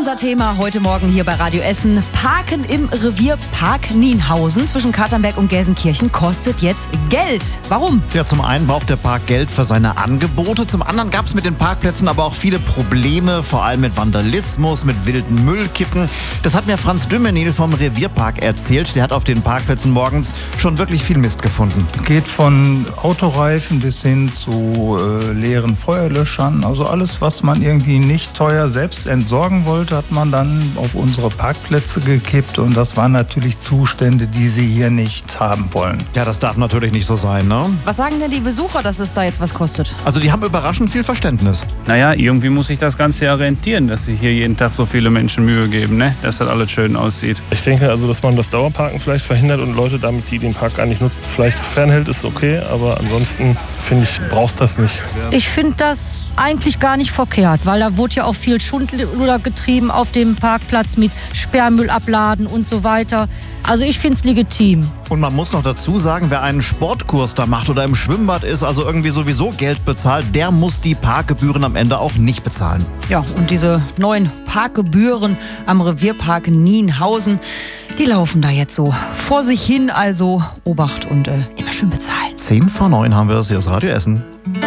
unser Thema heute Morgen hier bei Radio Essen. Parken im Revierpark Nienhausen zwischen Katernberg und Gelsenkirchen kostet jetzt Geld. Warum? Ja, zum einen braucht der Park Geld für seine Angebote. Zum anderen gab es mit den Parkplätzen aber auch viele Probleme, vor allem mit Vandalismus, mit wilden Müllkippen. Das hat mir Franz Dümmenil vom Revierpark erzählt. Der hat auf den Parkplätzen morgens schon wirklich viel Mist gefunden. Geht von Autoreifen bis hin zu leeren Feuerlöschern. Also alles, was man irgendwie nicht teuer selbst entsorgen wollte, hat man dann auf unsere Parkplätze gekippt. Und das waren natürlich Zustände, die sie hier nicht haben wollen. Ja, das darf natürlich nicht so sein, ne? Was sagen denn die Besucher, dass es da jetzt was kostet? Also die haben überraschend viel Verständnis. Naja, irgendwie muss sich das Ganze ja rentieren, dass sich hier jeden Tag so viele Menschen Mühe geben, ne? Dass das alles schön aussieht. Ich denke also, dass man das Dauerparken vielleicht verhindert und Leute damit, die den Park gar nicht nutzen, vielleicht fernhält, ist okay. Aber ansonsten, finde ich, brauchst das nicht. Ich finde das eigentlich gar nicht verkehrt, weil da wurde ja auch viel Schundluder getrieben auf dem Parkplatz mit Sperrmüll abladen und so weiter. Also ich finde es legitim. Und man muss noch dazu sagen, wer einen Sportkurs da macht oder im Schwimmbad ist, also irgendwie sowieso Geld bezahlt, der muss die Parkgebühren am Ende auch nicht bezahlen. Ja, und diese neuen Parkgebühren am Revierpark Nienhausen, die laufen da jetzt so vor sich hin. Also Obacht und immer schön bezahlen. 10 vor 9 haben wir es, hier ist Radio Essen.